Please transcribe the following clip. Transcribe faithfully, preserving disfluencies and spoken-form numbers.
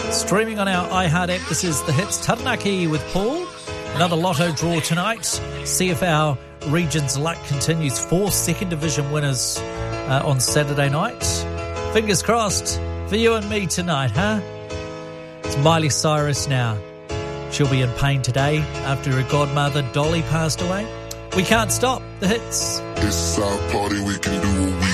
Streaming on our iHeart app, this is The Hits Taranaki with Paul. Another lotto draw tonight. See if our region's luck continues. Four second division winners uh, on Saturday night. Fingers crossed for you and me tonight, huh? It's Miley Cyrus now. She'll be in pain today after her godmother Dolly passed away. We can't stop the hits. It's our party, we can do what we